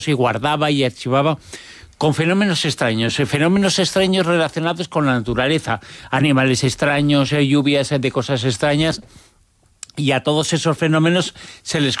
y guardaba y archivaba con fenómenos extraños relacionados con la naturaleza, animales extraños, lluvias de cosas extrañas, y a todos esos fenómenos se les